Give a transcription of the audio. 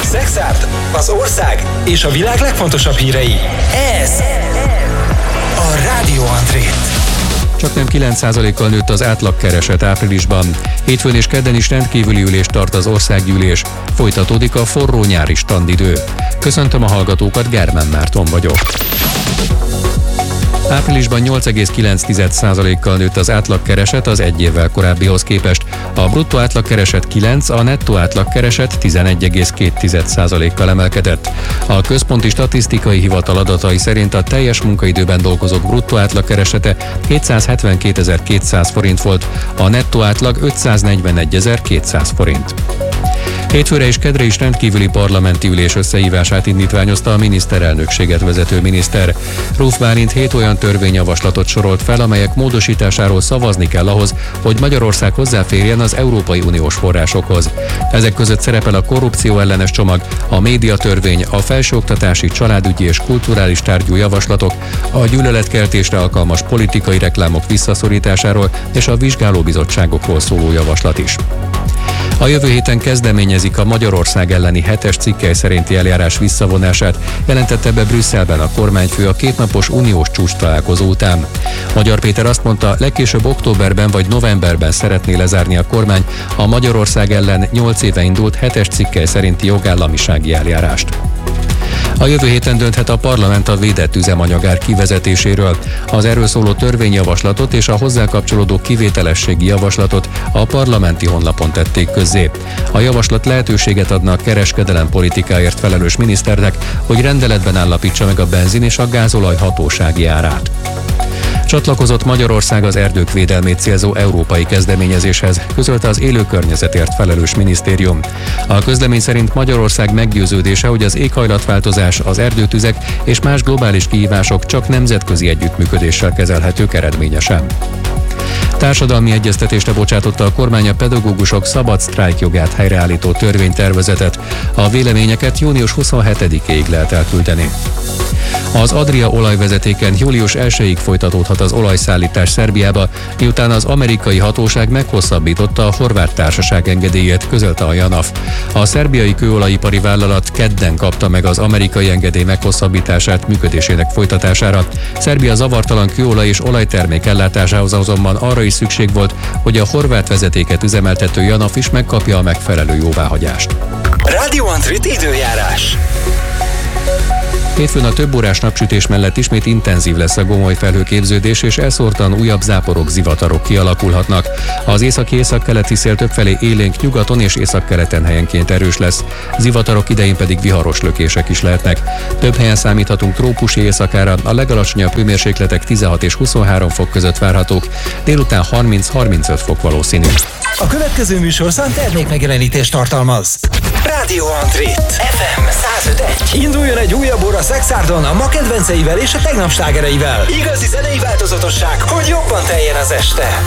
Szexárd, az ország és a világ legfontosabb hírei. Ez a Rádió André. Csaknem 9%-kal nőtt az átlagkereset áprilisban. Hétfőn és kedden is rendkívüli ülést tart az országgyűlés. Folytatódik a forró nyári standidő. Köszöntöm a hallgatókat, Germán Márton vagyok. Áprilisban 8,9%-kal nőtt az átlagkereset az egy évvel korábbihoz képest. A bruttó átlagkereset 9, a nettó átlagkereset 11,2%-kal emelkedett. A Központi Statisztikai Hivatal adatai szerint a teljes munkaidőben dolgozók bruttó átlagkeresete 772.200 forint volt, a nettó átlag 541.200 forint. Hétfőre és kedre is rendkívüli parlamenti ülés összehívását indítványozta a miniszterelnökséget vezető miniszter. Róf Bálint 7 olyan törvényjavaslatot sorolt fel, amelyek módosításáról szavazni kell ahhoz, hogy Magyarország hozzáférjen az Európai Uniós forrásokhoz. Ezek között szerepel a korrupció ellenes csomag, a médiatörvény, a felsőoktatási, családügyi és kulturális tárgyú javaslatok, a gyűlöletkeltésre alkalmas politikai reklámok visszaszorításáról és a vizsgálóbizottságokról szóló javaslat is. A jövő héten kezdeményezik a Magyarország elleni 7-es cikkely szerinti eljárás visszavonását, jelentette be Brüsszelben a kormányfő a kétnapos uniós csúcstalálkozó után. Magyar Péter azt mondta, legkésőbb októberben vagy novemberben szeretné lezárni a kormány a Magyarország ellen 8 éve indult 7-es cikkely szerinti jogállamisági eljárást. A jövő héten dönthet a parlament a védett üzemanyagár kivezetéséről. Az erről szóló törvényjavaslatot és a hozzá kapcsolódó kivételességi javaslatot a parlamenti honlapon tették közzé. A javaslat lehetőséget adna a kereskedelem politikáért felelős miniszternek, hogy rendeletben állapítsa meg a benzin és a gázolaj hatósági árát. Csatlakozott Magyarország az erdők védelmét célzó európai kezdeményezéshez, közölte az élő környezetért felelős minisztérium. A közlemény szerint Magyarország meggyőződése, hogy az éghajlatváltozás, az erdőtüzek és más globális kihívások csak nemzetközi együttműködéssel kezelhetők eredményesen. Társadalmi egyeztetésre bocsátotta a kormány a pedagógusok szabad sztrájkjogát helyreállító törvénytervezetet. A véleményeket június 27-ig lehet elküldeni. Az Adria olajvezetéken július 1-ig folytatódhat az olajszállítás Szerbiába, miután az amerikai hatóság meghosszabbította a horvát társaság engedélyét, közölte a JANAF. A szerbiai kőolajipari vállalat kedden kapta meg az amerikai engedély meghosszabbítását működésének folytatására. Szerbia zavartalan kőolaj és olajtermék ellátásához azonban arra is szükség volt, hogy a horvát vezetéket üzemeltető JANAF is megkapja a megfelelő jóváhagyást. Rádió André időjárás. Hétfőn a több órás napsütés mellett ismét intenzív lesz a gomoly felhőképződés, és elszórtan újabb záporok, zivatarok kialakulhatnak. Az északi-északkeleti szél többfelé élénk nyugaton és északkeleten helyenként erős lesz. Zivatarok idején pedig viharos lökések is lehetnek. Több helyen számíthatunk trópusi éjszakára, a legalacsonyabb hőmérsékletek 16 és 23 fok között várhatók, délután 30-35 fok valószínű. A következő műsorszám termékmegjelenítést tartalmaz. Rádió André, FM 105.1. Induljon egy újabb óra Szexárdon a ma kedvenceivel és a tegnap slágereivel. Igazi zenei változatosság, hogy jobban teljen az este.